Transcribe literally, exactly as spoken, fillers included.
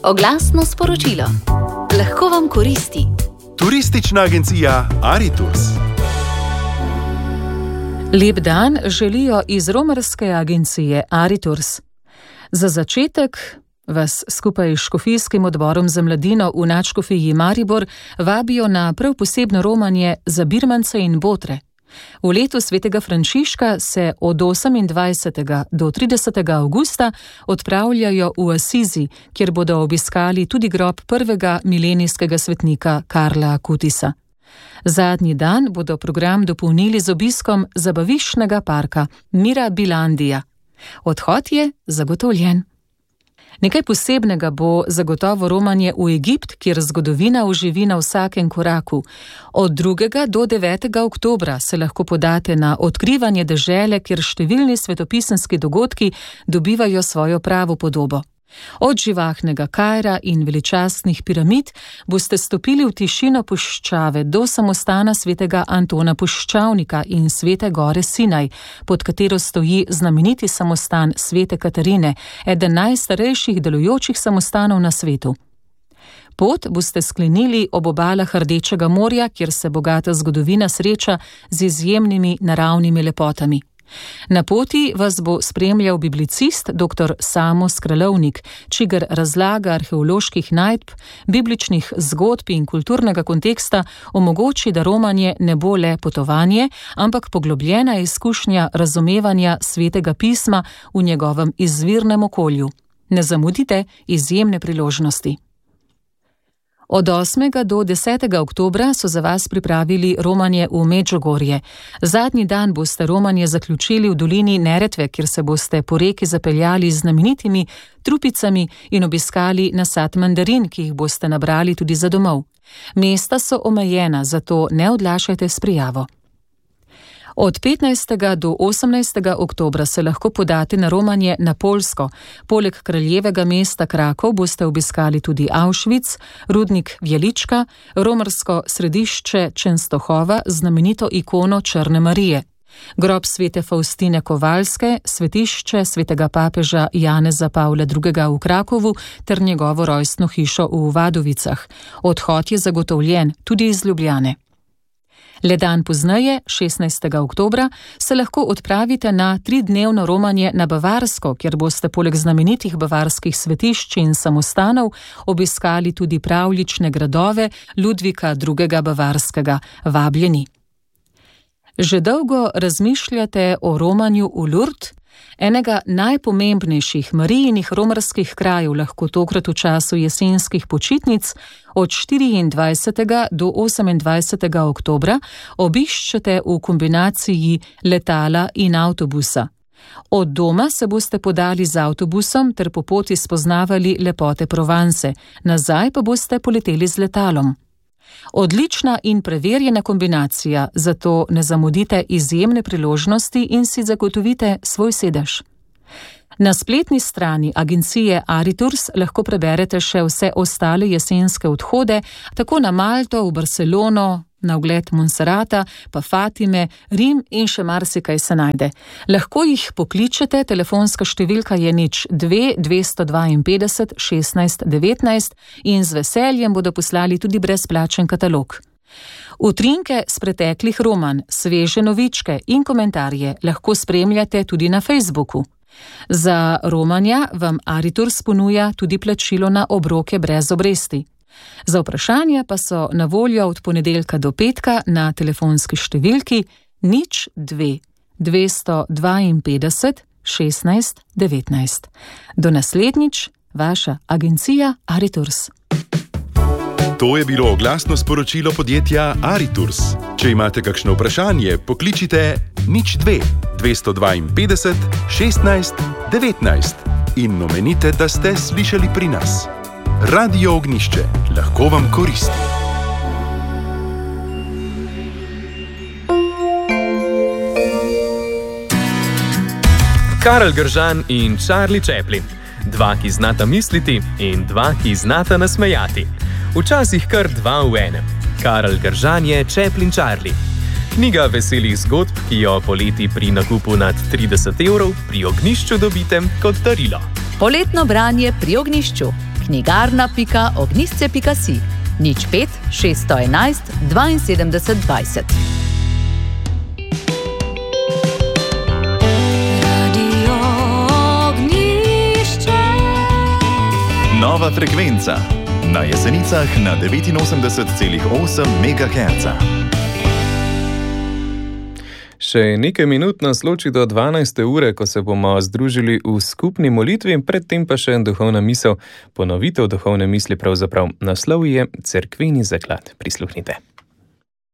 Oglasno sporočilo. Lahko vam koristi. Turistična agencija Ariturs. Lep dan želijo iz romarske agencije Ariturs. Za začetek vas skupaj s škofijskim odborom za mladino v nadškofiji Maribor vabijo na prav posebno romanje za birmance in botre. V letu svetega Frančiška se od osemindvajsetega do tridesetega avgusta odpravljajo v Asizi, kjer bodo obiskali tudi grob prvega milenijskega svetnika Karla Akutisa. Zadnji dan bodo program dopolnili z obiskom zabaviščnega parka Mirabilandija. Odhod je zagotovljen. Nekaj posebnega bo zagotovo romanje v Egipt, kjer zgodovina oživi na vsakem koraku. Od drugega do devetega oktobra se lahko podate na odkrivanje dežele, kjer številni svetopisemski dogodki dobivajo svojo pravo podobo. Od živahnega Kaira in veličastnih piramid boste stopili v tišino puščave do samostana svetega Antona Puščavnika in svete gore Sinaj, pod katero stoji znameniti samostan svete Katarine, eden najstarejših delujočih samostanov na svetu. Pot boste sklenili ob obalah Rdečega morja, kjer se bogata zgodovina sreča z izjemnimi naravnimi lepotami. Na poti vas bo spremljal biblicist dr. Samo Skralovnik, čigar razlaga arheoloških najdb, bibličnih zgodb in kulturnega konteksta omogoči, da romanje ne bo le potovanje, ampak poglobljena izkušnja razumevanja svetega pisma v njegovem izvirnem okolju. Ne zamudite izjemne priložnosti. Od osmega do desetega oktobra so za vas pripravili romanje v Medžugorje. Zadnji dan boste romanje zaključili v dolini Neretve, kjer se boste po reki zapeljali z znamenitimi trupicami in obiskali nasad mandarin, ki jih boste nabrali tudi za domov. Mesta so omejena, zato ne odlašajte s prijavo. Od petnajstega do osemnajstega oktobra se lahko podate na romanje na Poljsko. Poleg kraljevega mesta Krakov boste obiskali tudi Auschwitz, rudnik Vjelička, romarsko središče Čenstohova, znamenito ikono Črne Marije, grob svete Faustine Kovalske, svetišče svetega papeža Janeza Pavla drugega. v Krakovu ter njegovo rojstno hišo v Vadovicah. Odhod je zagotovljen tudi iz Ljubljane. Le dan pozneje, šestnajstega oktobra, se lahko odpravite na tridnevno romanje na Bavarsko, kjer boste poleg znamenitih bavarskih svetišč in samostanov obiskali tudi pravljične gradove Ludvika drugega. Bavarskega. Vabljeni. Že dolgo razmišljate o romanju v Lourdes? Enega najpomembnejših Marijinih romarskih krajev lahko tokrat v času jesenskih počitnic od štiriindvajsetega do osemindvajsetega oktobra obiščete v kombinaciji letala in avtobusa. Od doma se boste podali z avtobusom ter po poti spoznavali lepote Provence, nazaj pa boste poleteli z letalom. Odlična in preverjena kombinacija, zato ne zamudite izjemne priložnosti in si zagotovite svoj sedež. Na spletni strani agencije Ariturs lahko preberete še vse ostale jesenske odhode, tako na Malto, v Barcelono, na ogled Monserrata, pa Fatime, Rim in še marsikaj se najde. Lahko jih pokličete, telefonska številka je nič dve dvesto dvainpetdeset šestnajst devetnajst in z veseljem bodo poslali tudi brezplačen katalog. Utrinke z preteklih romanj, sveže novičke in komentarje lahko spremljate tudi na Facebooku. Za romanja vam Ariturs ponuja tudi plačilo na obroke brez obresti. Za vprašanja pa so na voljo od ponedeljka do petka na telefonski številki nič dve dvesto dvainpetdeset šestnajst devetnajst. Do naslednjič, vaša agencija Ariturs. To je bilo oglasno sporočilo podjetja Ariturs. Če imate kakšno vprašanje, pokličite nič dve dvesto dvainpetdeset šestnajst devetnajst in omenite, da ste slišali pri nas. Radio Ognjišče, lahko vam koristi. Karel Gržan in Charlie Chaplin. Dva, ki znata misliti in dva, ki znata nasmejati. Včasih kar dva v enem. Karel Gržan je Chaplin Charlie. Knjiga veselih zgodb, ki jo poleti pri nakupu nad trideset evrov pri Ognjišču dobite kot darilo. Poletno branje pri Ognjišču. knjigarna pika ognjišče pika si, nič pet šeststo enajst dvainsedemdeset dvajset. Nova frekvenca na Jesenicah na devetinosemdeset celih osem megaherca. Še nekaj minut nas loči do dvanajste ure, ko se bomo združili v skupni molitvi, predtem pa še duhovna misel, ponovitev duhovne misli pravzaprav. Naslov je Cerkveni zaklad. Prisluhnite.